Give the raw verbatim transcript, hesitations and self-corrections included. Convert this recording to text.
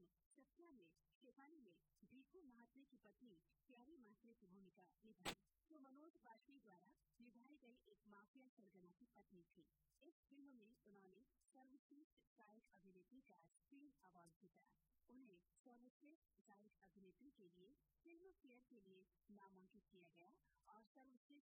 सत्या में शेफाली में भीखू महात्मे की पत्नी प्यारी मात्रे की भूमिका निभाई, जो मनोज बाजपेयी द्वारा निभाई गई एक माफिया सरगना की पत्नी थी। इस फिल्म में उन्होंने सर्वश्रेष्ठ सहायक अभिनेत्री का स्क्रीन अवार्ड जीता। उन्हें सर्वश्रेष्ठ सहायक अभिनेत्री के लिए फिल्म फेयर के लिए नामांकित किया गया और सर्वश्रेष्ठ